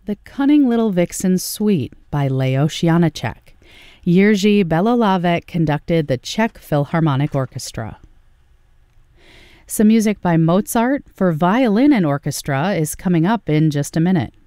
The Cunning Little Vixen Suite by Leo Janáček. Jiří Belohlávek conducted the Czech Philharmonic Orchestra. Some music by Mozart for violin and orchestra is coming up in just a minute.